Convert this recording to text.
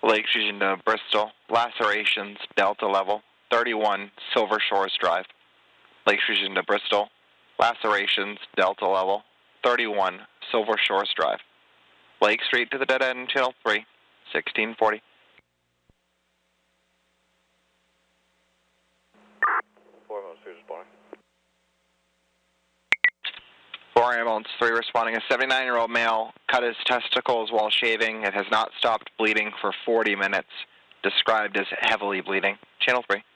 Lakes Region to Bristol, lacerations, Delta level, 31 Silver Shores Drive. Lakes Region to Bristol, lacerations, Delta level, 31 Silver Shores Drive. Lake Street to the dead end, channel 3, 1640. 4 ambulance 3 responding. A 79-year-old male cut his testicles while shaving. It has not stopped bleeding for 40 minutes. Described as heavily bleeding. Channel 3.